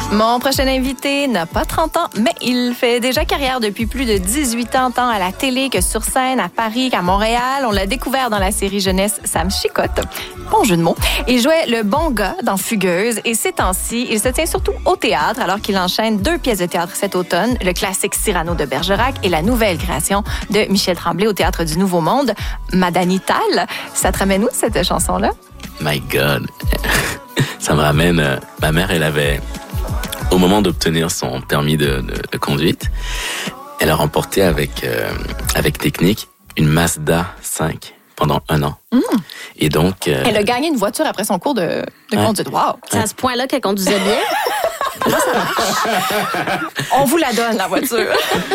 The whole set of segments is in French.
Mon prochain invité n'a pas 30 ans, mais il fait déjà carrière depuis plus de 18 ans, tant à la télé que sur scène, à Paris qu'à Montréal. On l'a découvert dans la série jeunesse Sam Chicotte. Bon jeu de mots. Il jouait le bon gars dans Fugueuse et ces temps-ci, il se tient surtout au théâtre alors qu'il enchaîne 2 pièces de théâtre cet automne, le classique Cyrano de Bergerac et la nouvelle création de Michel Tremblay au Théâtre du Nouveau Monde, Madani Tal. Ça te ramène où cette chanson-là? My God! Ça me ramène... ma mère, elle avait... Au moment d'obtenir son permis de conduite, elle a remporté avec technique une Mazda 5 pendant 1 an. Et donc... Elle a gagné une voiture après son cours de conduite. Wow! C'est à ce point-là qu'elle conduisait bien? Comment ça marche? On vous la donne, la voiture.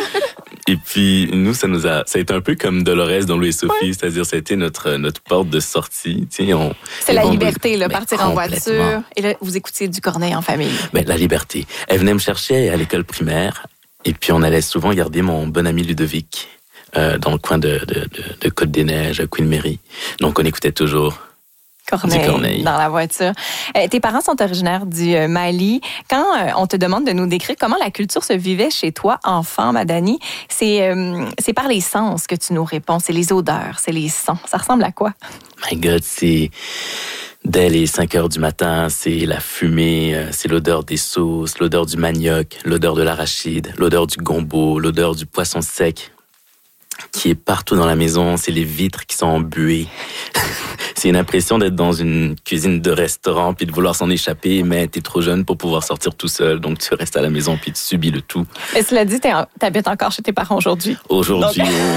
Et puis, nous, ça a été un peu comme Dolores dans Louis et Sophie, c'est-à-dire ça a été notre porte de sortie. C'est la liberté, là, partir en voiture. Et là, vous écoutiez du Corneille en famille. La liberté. Elle venait me chercher à l'école primaire, et puis on allait souvent garder mon bon ami Ludovic dans le coin de Côte-des-Neiges, à Queen Mary. Donc, on écoutait toujours... Corneille dans la voiture. Tes parents sont originaires du Mali. Quand on te demande de nous décrire comment la culture se vivait chez toi, enfant, Madani, c'est par les sens que tu nous réponds. C'est les odeurs, c'est les sons. Ça ressemble à quoi? My God, c'est... Dès les 5 heures du matin, c'est la fumée, c'est l'odeur des sauces, l'odeur du manioc, l'odeur de l'arachide, l'odeur du gombo, l'odeur du poisson sec qui est partout dans la maison. C'est les vitres qui sont embuées. C'est une impression d'être dans une cuisine de restaurant puis de vouloir s'en échapper, mais t'es trop jeune pour pouvoir sortir tout seul, donc tu restes à la maison puis tu subis le tout. Mais cela dit, t'habites encore chez tes parents aujourd'hui? Aujourd'hui,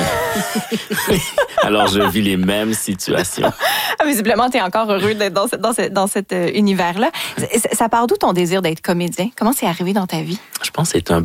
oui. Alors, je vis les mêmes situations. Visiblement, t'es encore heureux d'être dans cet univers-là. Ça part d'où ton désir d'être comédien? Comment c'est arrivé dans ta vie? Je pense que c'est un